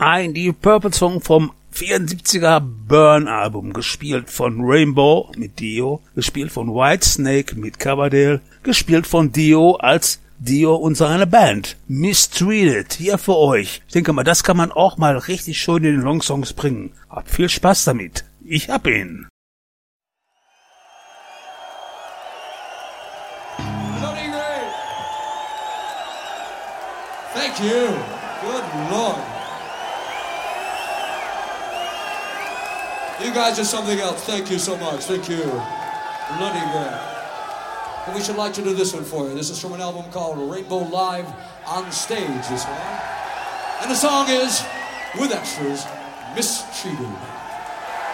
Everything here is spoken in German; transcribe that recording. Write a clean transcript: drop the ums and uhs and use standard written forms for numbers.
Ein Deep Purple Song vom 74er Burn-Album, gespielt von Rainbow mit Dio, gespielt von Whitesnake mit Coverdale, gespielt von Dio als Dio und seine Band. Mistreated, hier für euch. Ich denke mal, das kann man auch mal richtig schön in den Longsongs bringen. Habt viel Spaß damit. Ich hab ihn. Thank you. Good Lord. You guys are something else. Thank you so much. Thank you. Bloody great. And we should like to do this one for you. This is from an album called Rainbow Live on Stage, this one. And the song is, with extras, Mistreated.